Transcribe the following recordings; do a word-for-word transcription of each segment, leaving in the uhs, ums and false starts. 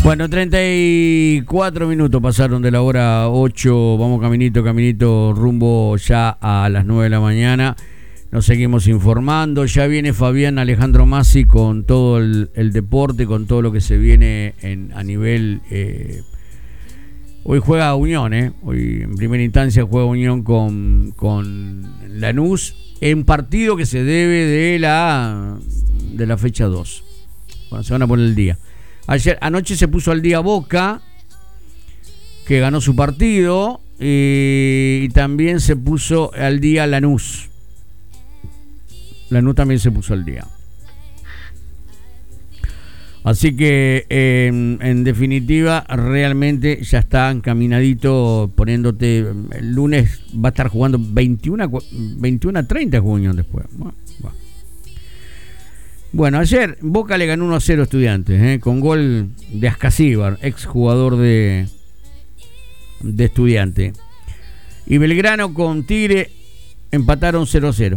Bueno, treinta y cuatro minutos pasaron de la hora ocho. Vamos caminito, caminito, rumbo ya a las nueve de la mañana. Nos seguimos informando. Ya viene Fabián Alejandro Masi con todo el, el deporte, con todo lo que se viene en, a nivel... Eh, hoy juega Unión, ¿eh? Hoy en primera instancia juega Unión con, con Lanús en partido que se debe de la, de la fecha dos. Bueno, se van a poner el día. Ayer, anoche se puso al día Boca, que ganó su partido, y, y también se puso al día Lanús. Lanús también se puso al día. Así que, eh, en definitiva, realmente ya está encaminadito, poniéndote. El lunes va a estar jugando veintiuno a treinta Unión después. Bueno, bueno. Bueno, ayer Boca le ganó uno a cero a Estudiantes, ¿eh? Con gol de Ascasíbar, ex jugador de, de Estudiante. Y Belgrano con Tigre empataron cero a cero.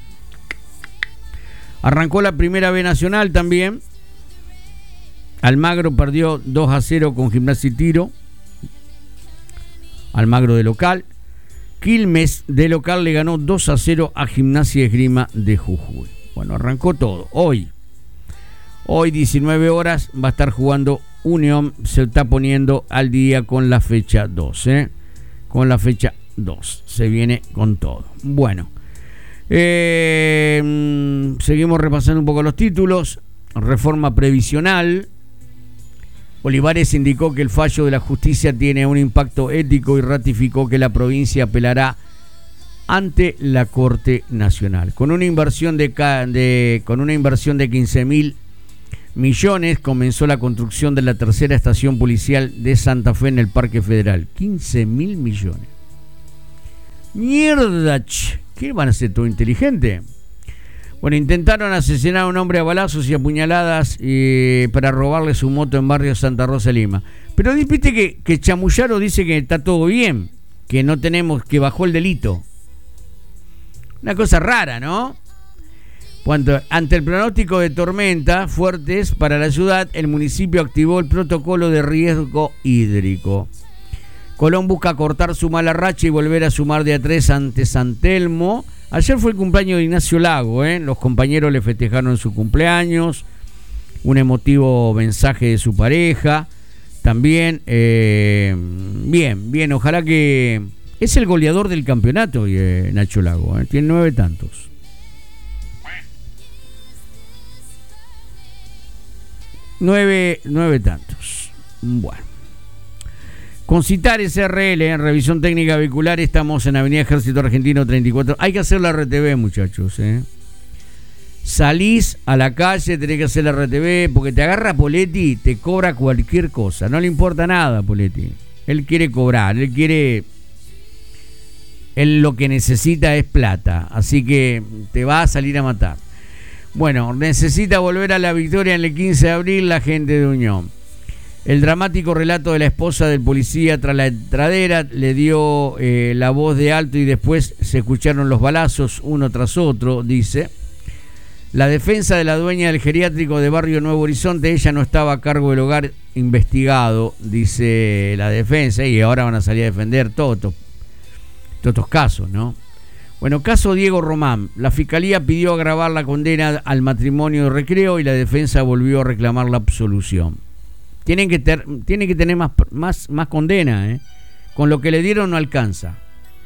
Arrancó la primera B Nacional también. Almagro perdió dos a cero con Gimnasia y Tiro. Almagro de local. Quilmes de local le ganó dos a cero a Gimnasia y Esgrima de Jujuy. Bueno, arrancó todo. Hoy, hoy diecinueve horas, va a estar jugando Unión. Se está poniendo al día con la fecha dos, ¿eh? Con la fecha dos. Se viene con todo. Bueno, eh, seguimos repasando un poco los títulos. Reforma previsional. Olivares indicó que el fallo de la justicia tiene un impacto ético y ratificó que la provincia apelará ante la Corte Nacional. Con una inversión de, de, con una inversión de quince mil millones comenzó la construcción de la tercera estación policial de Santa Fe en el Parque Federal. quince mil millones. Mierda, ch. ¿Qué van a hacer todo inteligente? Bueno, intentaron asesinar a un hombre a balazos y apuñaladas eh, para robarle su moto en barrio Santa Rosa, Lima. Pero viste que, que Chamullaro dice que está todo bien, que no tenemos, que bajó el delito. Una cosa rara, ¿no? Cuando, ante el pronóstico de tormentas fuertes para la ciudad, el municipio activó el protocolo de riesgo hídrico. Colón busca cortar su mala racha y volver a sumar de a tres ante San Telmo. Ayer fue el cumpleaños de Ignacio Lago, ¿eh? Los compañeros le festejaron su cumpleaños. Un emotivo mensaje de su pareja. También, eh, bien, bien, ojalá que... Es el goleador del campeonato, eh, Nacho Lago, ¿eh? Tiene nueve tantos. Nueve, nueve tantos. Bueno. Con Citares R L, en revisión técnica vehicular, estamos en Avenida Ejército Argentino treinta y cuatro. Hay que hacer la R T V, muchachos, ¿eh? Salís a la calle, tenés que hacer la R T V, porque te agarra Poletti, te cobra cualquier cosa. No le importa nada, Poletti. Él quiere cobrar, él quiere... Él lo que necesita es plata, así que te va a salir a matar. Bueno, necesita volver a la victoria en el quince de abril la gente de Unión. El dramático relato de la esposa del policía tras la entradera le dio eh, la voz de alto y después se escucharon los balazos uno tras otro, dice. La defensa de la dueña del geriátrico de Barrio Nuevo Horizonte, ella no estaba a cargo del hogar investigado, dice la defensa, y ahora van a salir a defender todos estos, todos estos casos, ¿no? Bueno, caso Diego Román. La fiscalía pidió agravar la condena al matrimonio de Recreo y la defensa volvió a reclamar la absolución. Tienen que, ter, tienen que tener más, más, más condena, ¿eh? Con lo que le dieron no alcanza.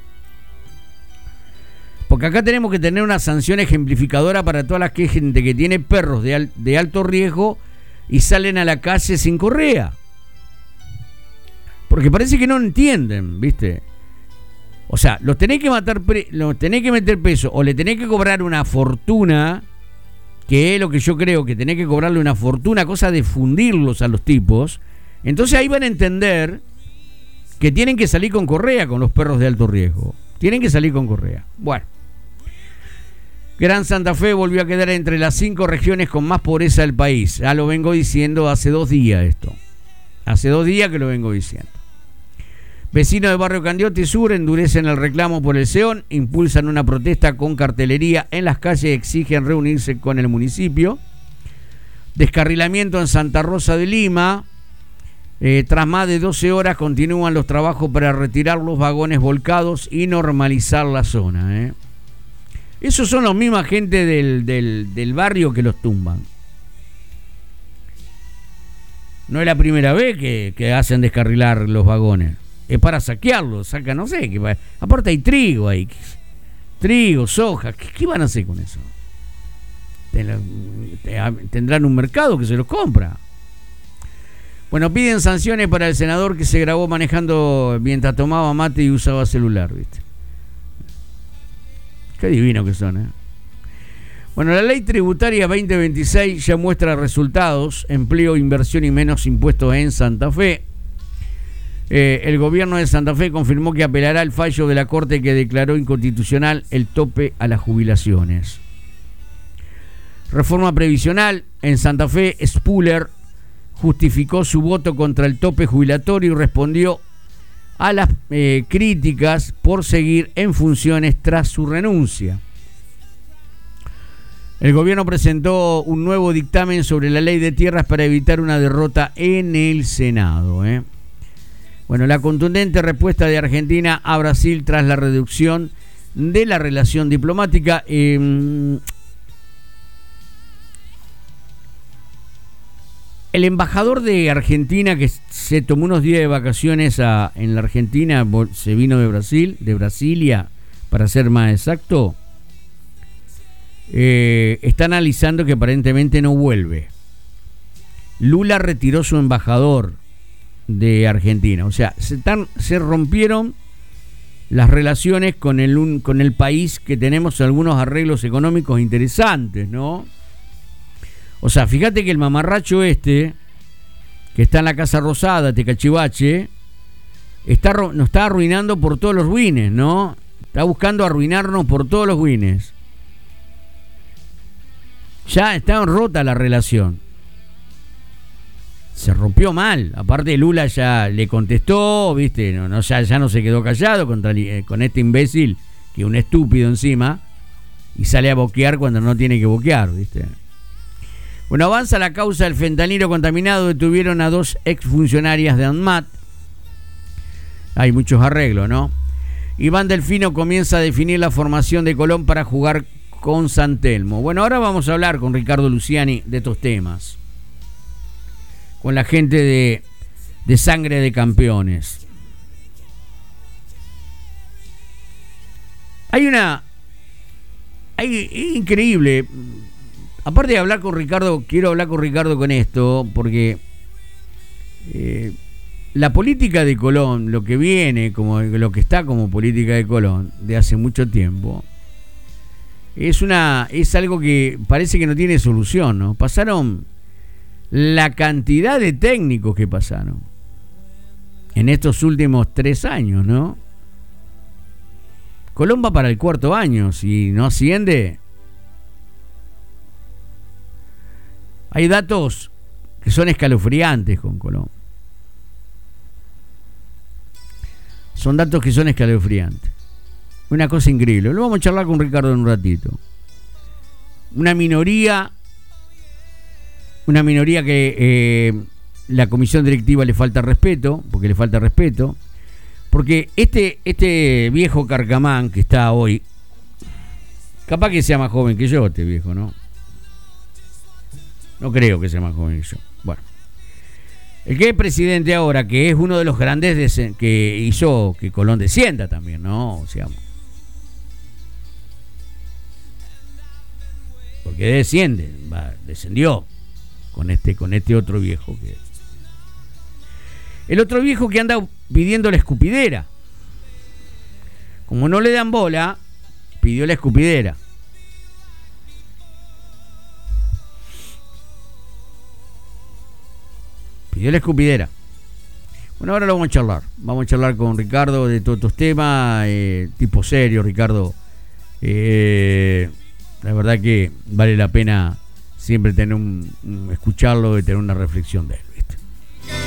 Porque acá tenemos que tener una sanción ejemplificadora para toda la gente que tiene perros de, al, de alto riesgo y salen a la calle sin correa. Porque parece que no entienden, ¿viste? O sea, los tenés que matar, pre, los tenés que meter preso o le tenés que cobrar una fortuna, que es lo que yo creo, que tenés que cobrarle una fortuna, cosa de fundirlos a los tipos. Entonces ahí van a entender que tienen que salir con correa con los perros de alto riesgo. Tienen que salir con correa. Bueno. Gran Santa Fe volvió a quedar entre las cinco regiones con más pobreza del país. Ya lo vengo diciendo hace dos días esto. Hace dos días que lo vengo diciendo. Vecinos de Barrio Candioti Sur endurecen el reclamo por el SEON, impulsan una protesta con cartelería en las calles y exigen reunirse con el municipio. Descarrilamiento en Santa Rosa de Lima. Eh, tras más de doce horas continúan los trabajos para retirar los vagones volcados y normalizar la zona. ¿eh? Esos son los mismos gente del, del, del barrio que los tumban. No es la primera vez que, que hacen descarrilar los vagones. Es para saquearlos, sacan, no sé. Que, aparte hay trigo ahí. Trigo, soja. ¿Qué, qué van a hacer con eso? Tendrán un mercado que se los compra. Bueno, piden sanciones para el senador que se grabó manejando mientras tomaba mate y usaba celular, ¿viste? Qué divino que son, ¿eh? Bueno, la ley tributaria veinte veintiséis ya muestra resultados, empleo, inversión y menos impuestos en Santa Fe. Eh, el gobierno de Santa Fe confirmó que apelará al fallo de la Corte que declaró inconstitucional el tope a las jubilaciones. Reforma previsional. En Santa Fe, Spuller justificó su voto contra el tope jubilatorio y respondió a las eh, críticas por seguir en funciones tras su renuncia. El gobierno presentó un nuevo dictamen sobre la ley de tierras para evitar una derrota en el Senado. ¿eh? Bueno, la contundente respuesta de Argentina a Brasil tras la reducción de la relación diplomática. Eh, El embajador de Argentina, que se tomó unos días de vacaciones a, en la Argentina, se vino de Brasil, de Brasilia, para ser más exacto, eh, está analizando que aparentemente no vuelve. Lula retiró su embajador de Argentina, o sea, se, tan, se rompieron las relaciones con el, un, con el país que tenemos algunos arreglos económicos interesantes, ¿no? O sea, fíjate que el mamarracho este, que está en la Casa Rosada, Tecachivache, está, nos está arruinando por todos los ruines, ¿no? Está buscando arruinarnos por todos los ruines. Ya está rota la relación. Se rompió mal. Aparte Lula ya le contestó, ¿viste? No, no, ya, ya no se quedó callado contra, eh, con este imbécil, que es un estúpido encima, y sale a boquear cuando no tiene que boquear, ¿viste? Bueno, avanza la causa del fentanilo contaminado. Detuvieron a dos exfuncionarias de ANMAT. Hay muchos arreglos, ¿no? Iván Delfino comienza a definir la formación de Colón para jugar con San Telmo. Bueno, ahora vamos a hablar con Ricardo Luciani de estos temas. Con la gente de, de Sangre de Campeones. Hay una... Hay, es increíble... Aparte de hablar con Ricardo, quiero hablar con Ricardo con esto, porque eh, la política de Colón, lo que viene, como lo que está como política de Colón de hace mucho tiempo, es una es algo que parece que no tiene solución, ¿no? Pasaron la cantidad de técnicos que pasaron en estos últimos tres años, ¿no? Colón va para el cuarto año, si no asciende. Hay datos que son escalofriantes con Colón. Son datos que son escalofriantes. Una cosa increíble. Lo vamos a charlar con Ricardo en un ratito. Una minoría, una minoría que eh, la comisión directiva le falta respeto, porque le falta respeto, porque este, este viejo carcamán que está hoy, capaz que sea más joven que yo, este viejo, ¿no? No creo que sea más joven que yo. Bueno. El que es presidente ahora, que es uno de los grandes de, que hizo que Colón descienda también, ¿no? O sea, porque desciende, va, descendió con este, con este otro viejo que el otro viejo que anda pidiendo la escupidera. Como no le dan bola, pidió la escupidera. Pidió la escupidera. Bueno, ahora lo vamos a charlar. Vamos a charlar con Ricardo de todos estos temas, eh, tipo serio, Ricardo. Eh, la verdad que vale la pena siempre tener un, un escucharlo y tener una reflexión de él.